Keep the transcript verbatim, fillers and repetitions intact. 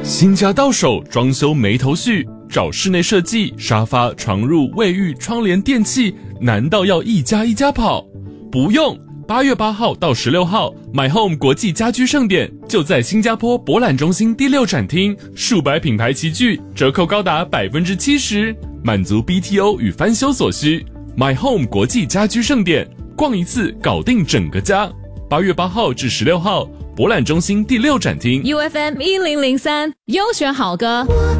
新家到手，装修没头绪，找室内设计、沙发、床褥、卫浴、窗帘、电器，难道要一家一家跑？不用，八月八号到十六号 ，My Home 国际家居盛典就在新加坡博览中心第六展厅，数百品牌齐聚，折扣高达百分之七十，满足 B T O 与翻修所需。My Home 国际家居盛典，逛一次搞定整个家。八月八号至十六号，博览中心第六展厅。 U F M 一零零三优选好歌。